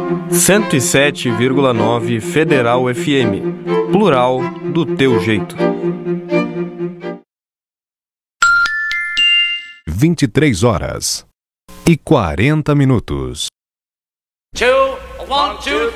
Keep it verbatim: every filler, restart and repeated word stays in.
cento e sete vírgula nove Federal F M. Plural do teu jeito. vinte e três horas e quarenta minutos. Two, one, two,